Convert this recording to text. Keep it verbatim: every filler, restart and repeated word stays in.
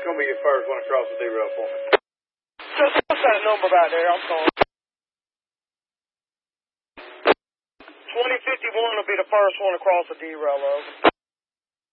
going to be your first one across the derail for me? Just what's that number back there? I'm calling. twenty fifty-one will be the first one across the derail, over.